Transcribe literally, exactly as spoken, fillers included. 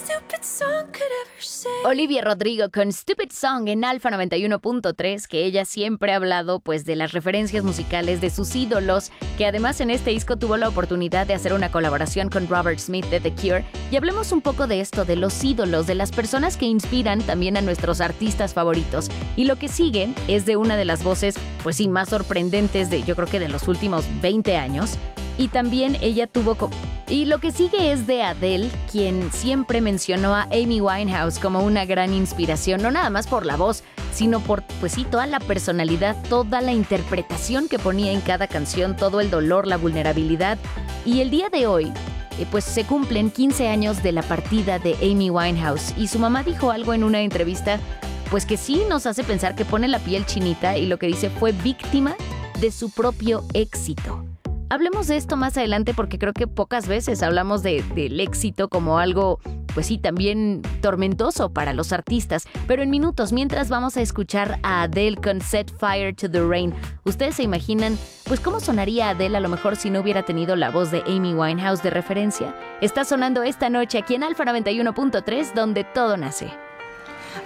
Olivia Rodrigo con Stupid Song en Alfa noventa y uno punto tres, que ella siempre ha hablado pues de las referencias musicales de sus ídolos, que además en este disco tuvo la oportunidad de hacer una colaboración con Robert Smith de The Cure. Y hablemos un poco de esto, de los ídolos, de las personas que inspiran también a nuestros artistas favoritos. Y lo que sigue es de una de las voces pues sí más sorprendentes de yo creo que de los últimos veinte años. Y también ella tuvo... Co- y lo que sigue es de Adele, quien siempre mencionó a Amy Winehouse como una gran inspiración, no nada más por la voz, sino por, pues sí, toda la personalidad, toda la interpretación que ponía en cada canción, todo el dolor, la vulnerabilidad. Y el día de hoy, eh, pues se cumplen quince años de la partida de Amy Winehouse, y su mamá dijo algo en una entrevista, pues que sí nos hace pensar que pone la piel chinita, y lo que dice fue víctima de su propio éxito. Hablemos de esto más adelante porque creo que pocas veces hablamos de, del éxito como algo, pues sí, también tormentoso para los artistas. Pero en minutos, mientras vamos a escuchar a Adele con Set Fire to the Rain. ¿Ustedes se imaginan, pues cómo sonaría Adele a lo mejor si no hubiera tenido la voz de Amy Winehouse de referencia? Está sonando esta noche aquí en Alfa noventa y uno punto tres, donde todo nace.